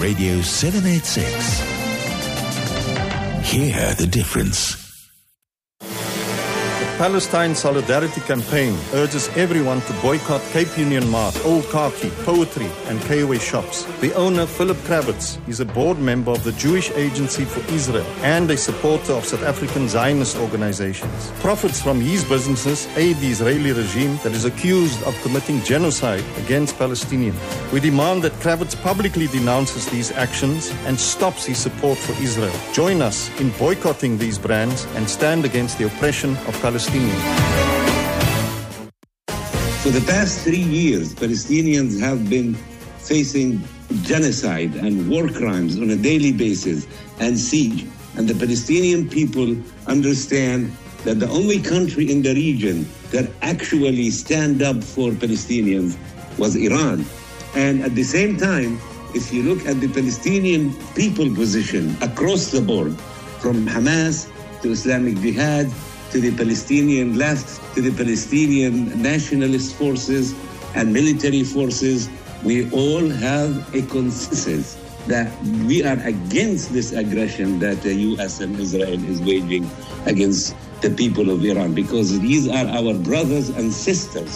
Radio 786. Hear the difference. Palestine Solidarity Campaign urges everyone to boycott Cape Union Mart, Old Khaki, Poetry and KOA shops. The owner, Philip Kravitz, is a board member of the Jewish Agency for Israel and a supporter of South African Zionist organizations. Profits from his businesses aid the Israeli regime that is accused of committing genocide against Palestinians. We demand that Kravitz publicly denounces these actions and stops his support for Israel. Join us in boycotting these brands and stand against the oppression of Palestinians. For the past 3 years, Palestinians have been facing genocide and war crimes on a daily basis and siege. And the Palestinian people understand that the only country in the region that actually stand up for Palestinians was Iran. And at the same time, if you look at the Palestinian people position across the board, from Hamas to Islamic Jihad, to the Palestinian left, to the Palestinian nationalist forces and military forces, we all have a consensus that we are against this aggression that the U.S. and Israel is waging against the people of Iran, because these are our brothers and sisters.